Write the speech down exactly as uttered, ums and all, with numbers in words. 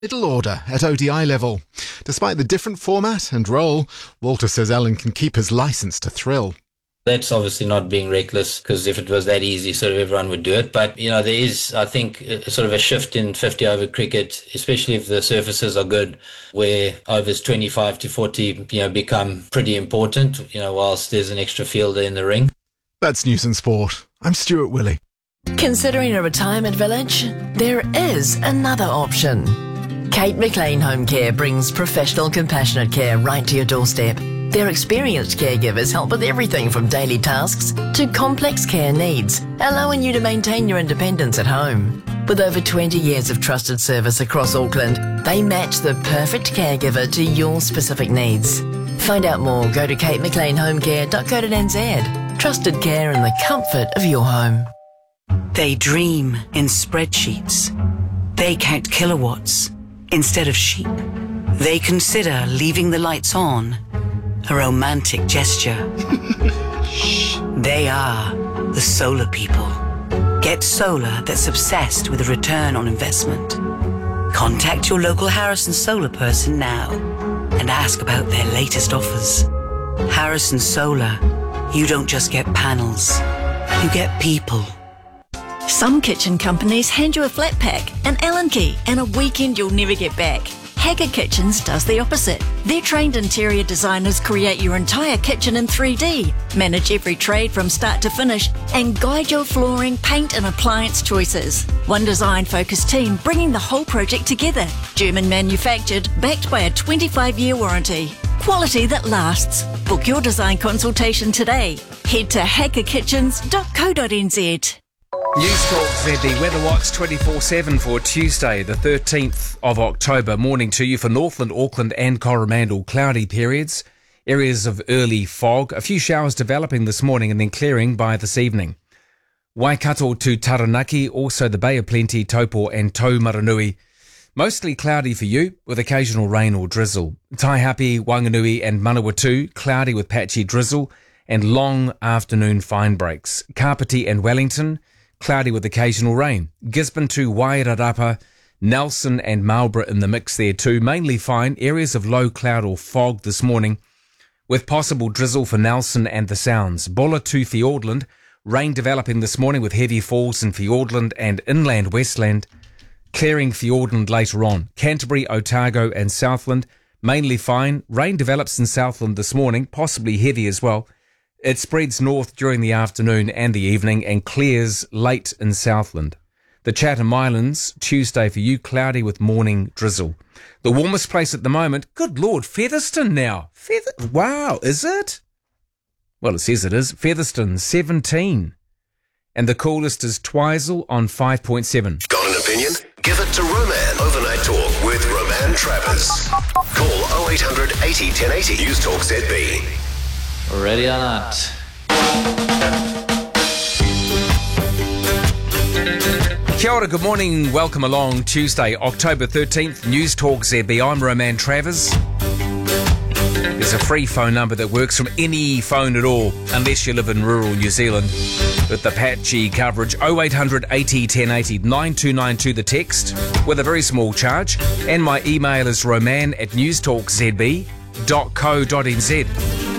Middle order at O D I level. Despite the different format and role, Walter says Allen can keep his licence to thrill. That's obviously not being reckless, because if it was that easy, sort of everyone would do it. But, you know, there is, I think, a, sort of a shift in fifty over cricket, especially if the surfaces are good, where overs twenty-five to forty, you know, become pretty important, you know, whilst there's an extra fielder in the ring. That's News and Sport. I'm Stuart Willey. Considering a retirement village? There is another option. Kate McLean Home Care brings professional, compassionate care right to your doorstep. Their experienced caregivers help with everything from daily tasks to complex care needs, allowing you to maintain your independence at home. With over twenty years of trusted service across Auckland, they match the perfect caregiver to your specific needs. Find out more, go to kate mclean home care dot co dot n z. Trusted care in the comfort of your home. They dream in spreadsheets. They count kilowatts instead of sheep. They consider leaving the lights on a romantic gesture. They are the solar people. Get solar that's obsessed with a return on investment. Contact your local Harrison Solar person now and ask about their latest offers. Harrison Solar, you don't just get panels, you get people. Some kitchen companies hand you a flat pack, an Allen key, and a weekend you'll never get back. Haggard Kitchens does the opposite. Their trained interior designers create your entire kitchen in three D, manage every trade from start to finish, and guide your flooring, paint and appliance choices. One design-focused team bringing the whole project together. German manufactured, backed by a twenty-five year warranty. Quality that lasts. Book your design consultation today. Head to haggard kitchens dot co dot n z. News Talk Z D Weather Watch twenty-four seven for Tuesday, the thirteenth of October. Morning to you for Northland, Auckland and Coromandel. Cloudy periods, areas of early fog, a few showers developing this morning and then clearing by this evening. Waikato to Taranaki, also the Bay of Plenty, Taupo and Taumaranui. Mostly cloudy for you with occasional rain or drizzle. Taihape, Wanganui and Manawatu, cloudy with patchy drizzle and long afternoon fine breaks. Kapiti and Wellington, cloudy with occasional rain. Gisborne to Wairarapa, Nelson and Marlborough in the mix there too. Mainly fine, areas of low cloud or fog this morning with possible drizzle for Nelson and the Sounds. Bulla to Fiordland, rain developing this morning with heavy falls in Fiordland and inland Westland. Clearing Fiordland later on. Canterbury, Otago and Southland, mainly fine. Rain develops in Southland this morning, possibly heavy as well. It spreads north during the afternoon and the evening and clears late in Southland. The Chatham Islands, Tuesday for you, cloudy with morning drizzle. The warmest place at the moment, good Lord, Featherston now. Feather- wow, is it? Well, it says it is. Featherston, seventeen. And the coolest is Twizel on five point seven. Got an opinion? Give it to Roman. Overnight Talk with Roman Travers. Call oh eight hundred eighty ten eighty. News Talk Z B. Ready or not. Kia ora, good morning, welcome along. Tuesday, October thirteenth, News Talk Z B. I'm Roman Travers. There's a free phone number that works from any phone at all, unless you live in rural New Zealand, with the patchy coverage. oh eight hundred eighty ten eighty, nine two nine two the text, with a very small charge. And my email is roman at newstalk z b dot co dot n z.